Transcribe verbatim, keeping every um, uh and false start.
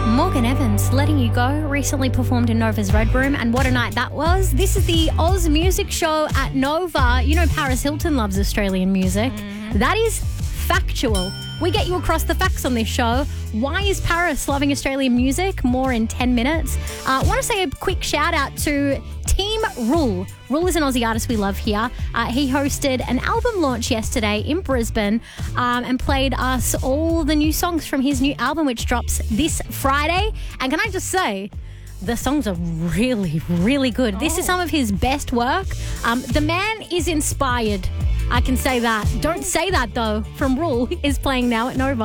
Morgan Evans, Letting You Go, recently performed in Nova's Red Room, and what a night that was. This is the Oz Music Show at Nova. You know Paris Hilton loves Australian music. Mm-hmm. That is factual. We get you across the facts on this show. Why is Paris loving Australian music? More in ten minutes. I uh, want to say a quick shout out to Team Rule. Rule is an Aussie artist we love here. Uh, he hosted an album launch yesterday in Brisbane um, and played us all the new songs from his new album, which drops this Friday. And can I just say, the songs are really, really good. Oh. This is some of his best work. Um, the man is inspired. I can say that. Don't say that, though, from Rule is playing now at Nova.